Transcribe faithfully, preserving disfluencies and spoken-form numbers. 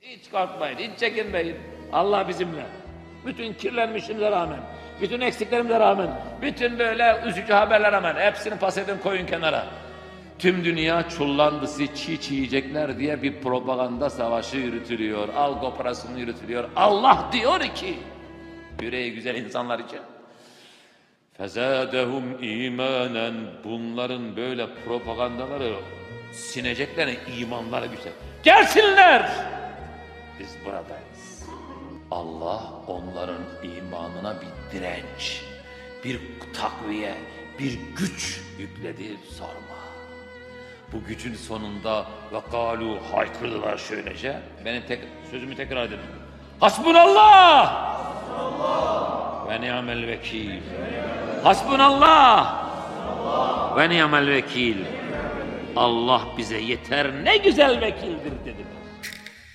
Hiç korkmayın, hiç çekinmeyin. Allah bizimle. Bütün kirlenmişimize rağmen, bütün eksiklerimize rağmen, bütün böyle üzücü haberlere rağmen hepsini pas edin, koyun kenara. Tüm dünya çullandı, sizi çiğ çiğ yiyecekler diye bir propaganda savaşı yürütülüyor. Algı operasyonu yürütülüyor. Allah diyor ki, yüreği güzel insanlar için. فَزَادَهُمْ اِيمَانًا Bunların böyle propagandaları sineceklerine imanları güzel. Gelsinler! Biz buradayız. Allah onların imanına bir direnç, bir takviye, bir güç yükledi, sorma. Bu gücün sonunda وَقَالُوا haykırdılar şöylece. Benim tek, sözümü tekrar edin. Hasbunallah! Hasbunallah! Ve ni'mel vekil. Hasbunallah! Ve ni'mel vekil. Allah bize yeter, ne güzel vekildir dediler.